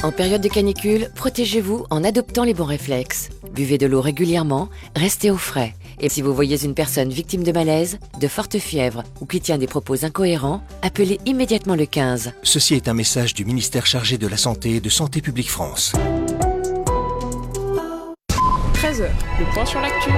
En période de canicule, protégez-vous en adoptant les bons réflexes. Buvez de l'eau régulièrement, restez au frais. Et si vous voyez une personne victime de malaise, de forte fièvre ou qui tient des propos incohérents, appelez immédiatement le 15. Ceci est un message du ministère chargé de la Santé et de Santé publique France. 13h, le point sur l'actu.